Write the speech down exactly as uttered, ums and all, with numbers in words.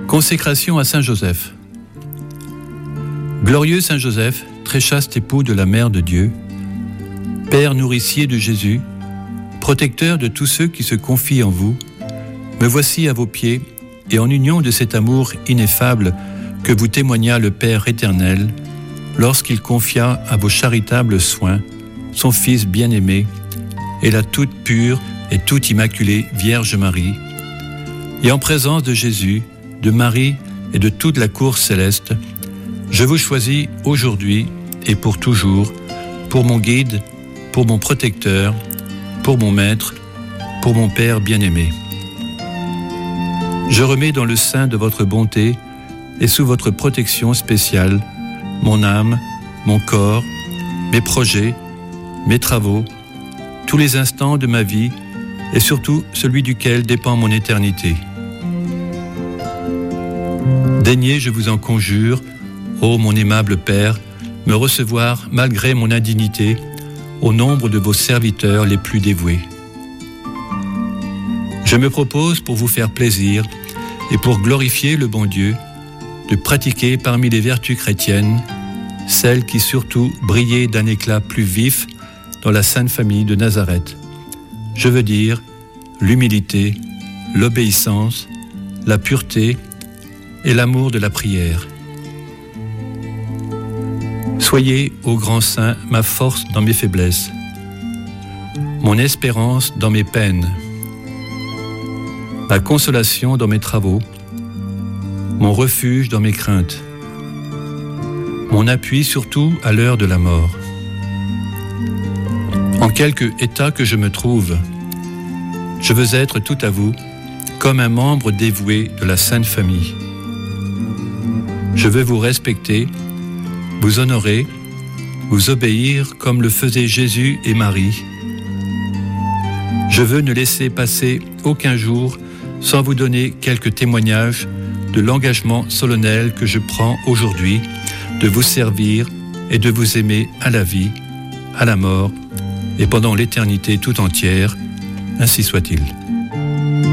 Consécration à Saint Joseph. Glorieux Saint Joseph, très chaste époux de la Mère de Dieu, Père nourricier de Jésus, protecteur de tous ceux qui se confient en vous, me voici à vos pieds, et en union de cet amour ineffable que vous témoigna le Père éternel, lorsqu'il confia à vos charitables soins son Fils bien-aimé et la toute pure et toute immaculée Vierge Marie, et en présence de Jésus, de Marie et de toute la cour céleste, je vous choisis aujourd'hui et pour toujours, pour mon guide, pour mon protecteur, pour mon maître, pour mon Père bien-aimé. Je remets dans le sein de votre bonté et sous votre protection spéciale mon âme, mon corps, mes projets, mes travaux, tous les instants de ma vie et surtout celui duquel dépend mon éternité. Daignez, je vous en conjure, ô mon aimable Père, me recevoir malgré mon indignité au nombre de vos serviteurs les plus dévoués. Je me propose, pour vous faire plaisir et pour glorifier le bon Dieu, de pratiquer parmi les vertus chrétiennes celles qui surtout brillaient d'un éclat plus vif dans la Sainte Famille de Nazareth. Je veux dire l'humilité, l'obéissance, la pureté et l'amour de la prière. Soyez, ô grand Saint, ma force dans mes faiblesses, mon espérance dans mes peines, ma consolation dans mes travaux, mon refuge dans mes craintes, mon appui surtout à l'heure de la mort. En quelque état que je me trouve, je veux être tout à vous comme un membre dévoué de la Sainte Famille. Je veux vous respecter, vous honorer, vous obéir comme le faisaient Jésus et Marie. Je veux ne laisser passer aucun jour sans vous donner quelques témoignages de l'engagement solennel que je prends aujourd'hui de vous servir et de vous aimer à la vie, à la mort et pendant l'éternité tout entière, ainsi soit-il.